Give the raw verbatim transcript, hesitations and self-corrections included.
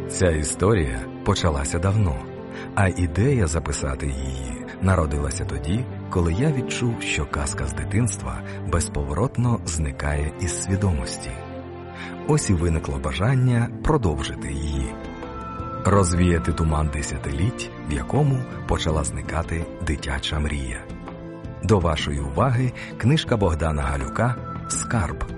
Ця історія почалася давно, а ідея записати її народилася тоді, коли я відчув, що казка з дитинства безповоротно зникає із свідомості. Ось і виникло бажання продовжити її. Розвіяти туман десятиліть, в якому почала зникати дитяча мрія. До вашої уваги книжка Богдана Галюка «Скарб».